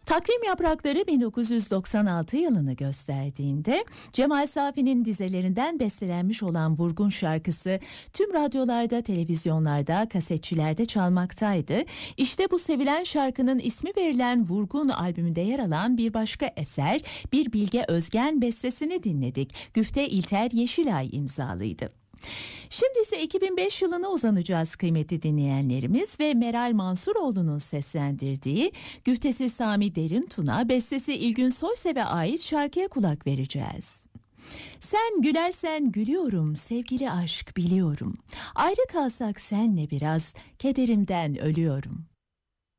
Takvim yaprakları 1996 yılını gösterdiğinde Cemal Safi'nin dizelerinden bestelenmiş olan Vurgun şarkısı tüm radyolarda, televizyonlarda, kasetçilerde çalmaktaydı. İşte bu sevilen şarkının ismi verilen Vurgun albümünde yer alan bir başka eser, bir Bilge Özgen bestesini dinledik. Güfte İlter Yeşilay imzalıydı. Şimdi ise 2005 yılına uzanacağız kıymetli dinleyenlerimiz ve Meral Mansuroğlu'nun seslendirdiği güftesi Sami Derintun'a, bestesi İlgün Soysev'e ait şarkıya kulak vereceğiz. Sen gülersen gülüyorum sevgili aşk biliyorum. Ayrı kalsak senle biraz kederimden ölüyorum.